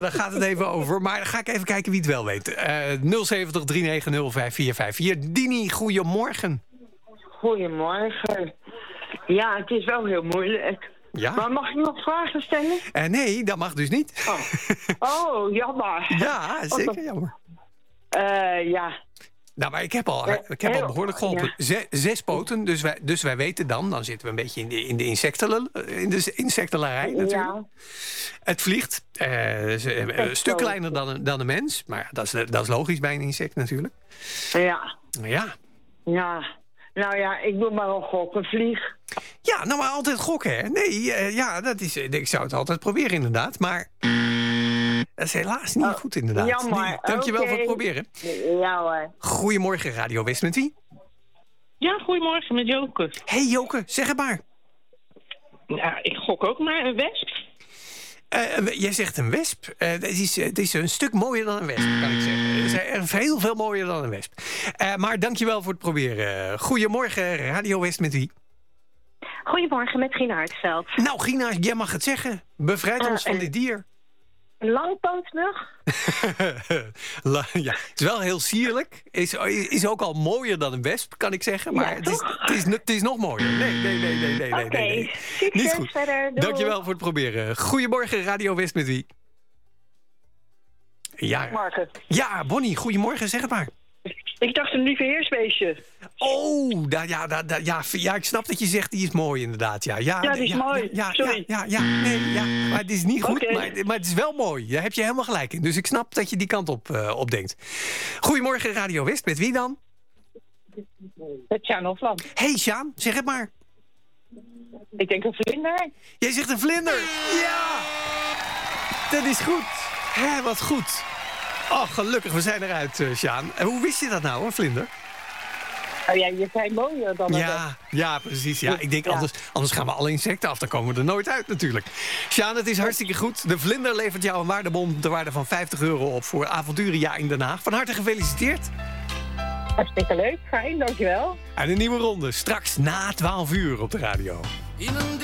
Daar gaat het even over. Maar dan ga ik even kijken wie het wel weet. 070 390 5454. Dini, goedemorgen. Goedemorgen. Ja, het is wel heel moeilijk. Ja? Maar mag ik nog vragen stellen? Nee, dat mag dus niet. Oh, jammer. Ja, zeker jammer. Ja. Nou, maar ik heb al behoorlijk geholpen. Ja. 6 poten, dus wij weten dan zitten we een beetje in de insectenlarij natuurlijk. Ja. Het vliegt. Een stuk kleiner dan een mens. Maar dat is logisch bij een insect natuurlijk. Ja. Ja. Ja. Nou ja, ik doe maar een gok, een vlieg. Ja, nou maar altijd gokken, hè? Nee, ik zou het altijd proberen inderdaad. Maar dat is helaas niet goed inderdaad. Jammer. Nee, dankjewel voor het proberen. Ja hoor. Goedemorgen, Radio West, met wie? Ja, goedemorgen, met Joke. Hey Joke, zeg het maar. Ja, ik gok ook maar een wesp. Jij zegt een wesp. Het is een stuk mooier dan een wesp, kan ik zeggen. Het is heel veel mooier dan een wesp. Maar dankjewel voor het proberen. Goedemorgen, Radio West, met wie? Goedemorgen, met Gina Hartveld. Nou, Gina, jij mag het zeggen. Bevrijd ons van dit dier. Een langpootmug? Ja, het is wel heel sierlijk. Is ook al mooier dan een wesp, kan ik zeggen. Maar ja, het is nog mooier. Nee. Oké, Niet goed. Verder. Doei. Dankjewel voor het proberen. Goedemorgen, Radio West, met wie? Ja. Marken. Ja, Bonnie, goedemorgen, zeg het maar. Ik dacht een lieve heersbeestje. Oh, ja, ik snap dat je zegt die is mooi inderdaad. Ja, die is mooi. Sorry. Maar het is niet goed, Okay. maar het is wel mooi. Daar heb je helemaal gelijk in. Dus ik snap dat je die kant op denkt. Goedemorgen, Radio West. Met wie dan? Met Sjaan Hofland. Hey, Sjaan, zeg het maar. Ik denk een vlinder. Jij zegt een vlinder. Ja! Dat is goed. Hé, wat goed. Oh, gelukkig, we zijn eruit, Sjaan. En hoe wist je dat nou, een vlinder? Oh ja, je zei mooier dan ja, precies. Ja, ik denk, anders gaan we alle insecten af. Dan komen we er nooit uit natuurlijk. Sjaan, het is hartstikke goed. De vlinder levert jou een waardebon ter waarde van €50 op voor Avonturenjaar in Den Haag. Van harte gefeliciteerd. Hartstikke leuk, fijn, dankjewel. En een nieuwe ronde, straks na 12 uur op de radio.